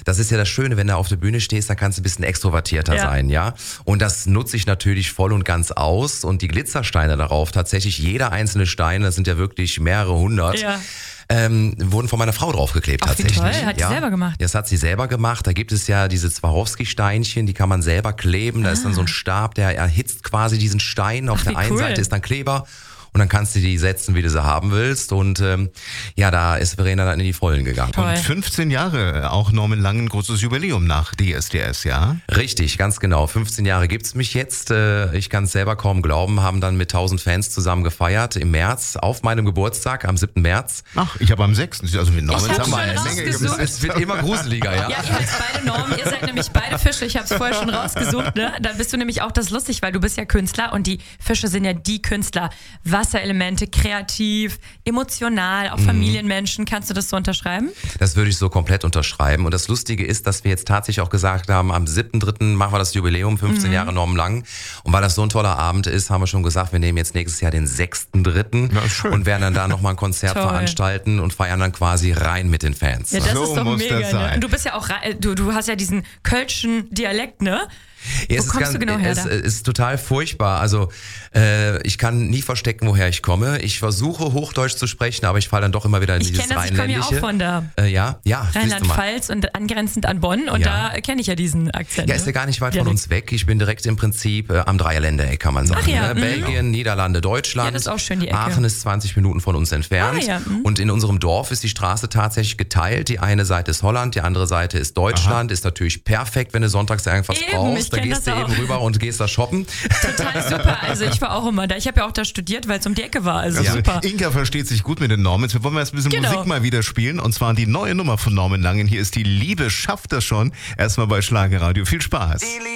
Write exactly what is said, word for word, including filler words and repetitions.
das ist ja das Schöne, wenn du auf der Bühne stehst, dann kannst du ein bisschen extrovertierter Ja. sein, ja. Und das nutze ich natürlich voll und ganz aus. Und die Glitzersteine darauf, tatsächlich jeder einzelne Stein, das sind ja wirklich mehrere hundert, Ja. ähm, wurden von meiner Frau draufgeklebt Ach, wie tatsächlich. toll, hat die ja. selber gemacht? Das hat sie selber gemacht. Da gibt es ja diese Swarovski-Steinchen, die kann man selber kleben. Da ist dann so ein Stab, der erhitzt quasi diesen Stein. Auf Ach, der wie einen cool. Seite ist dann Kleber. Und dann kannst du die setzen, wie du sie haben willst. Und ähm, ja, da ist Verena dann in die Vollen gegangen. Toll. Und fünfzehn Jahre, auch Norman Lang, ein großes Jubiläum nach D S D S, ja? Richtig, ganz genau. fünfzehn Jahre gibt's mich jetzt. Äh, Ich kann es selber kaum glauben, haben dann mit tausend Fans zusammen gefeiert im März auf meinem Geburtstag, am siebten März. Ach, ich habe am sechsten, also mit Norman Ich hab haben wir schon eine Menge rausgesucht. gemacht. Es wird immer gruseliger, ja. Ja, ihr heißt beide Normen, ihr seid nämlich beide Fische, ich habe es vorher schon rausgesucht, ne? Dann bist du nämlich auch das lustig, weil du bist ja Künstler und die Fische sind ja die Künstler. Wasserelemente, kreativ, emotional, auch Familienmenschen. Kannst du das so unterschreiben? Das würde ich so komplett unterschreiben. Und das Lustige ist, dass wir jetzt tatsächlich auch gesagt haben, am siebten dritten machen wir das Jubiläum, fünfzehn Jahre Norman Lang. Und weil das so ein toller Abend ist, haben wir schon gesagt, wir nehmen jetzt nächstes Jahr den sechsten dritten Ja, schön. und werden dann da nochmal ein Konzert Toll. veranstalten und feiern dann quasi rein mit den Fans. Ja, das So ist doch muss mega, das ne? sein. Und du bist ja auch, rei- du, du hast ja diesen kölschen Dialekt, ne? Ja, Wo kommst du genau her Es da? ist total furchtbar. Also äh, ich kann nie verstecken, woher ich komme. Ich versuche Hochdeutsch zu sprechen, aber ich falle dann doch immer wieder in Ich dieses kenne das, ich komme ja auch Rheinländische. von da. Äh, ja, ja. siehst du mal. Rheinland-Pfalz und angrenzend an Bonn und Ja. da kenne ich ja diesen Akzent. Ja, ne? ist ja gar nicht weit von Dialekt. uns weg. Ich bin direkt im Prinzip äh, am Dreierländereck, kann man sagen. Ach ja, ne? mhm. Belgien, Niederlande, Deutschland. Ja, das ist auch schön, die Ecke. Aachen ist zwanzig Minuten von uns entfernt. Ah ja, mhm. Und in unserem Dorf ist die Straße tatsächlich geteilt. Die eine Seite ist Holland, die andere Seite ist Deutschland. Ist natürlich perfekt, wenn du sonntags irgendwas Eben, ich brauchst. Da kenn gehst du das eben auch. rüber und gehst da shoppen. Total super. Also ich war auch immer da. Ich habe ja auch da studiert, weil es um die Ecke war. Also Also super. Inka versteht sich gut mit den Normans. Wir wollen jetzt ein bisschen Genau. Musik mal wieder spielen. Und zwar die neue Nummer von Norman Langen. Hier ist die Liebe schafft das schon. Erstmal bei Schlagerradio. Viel Spaß.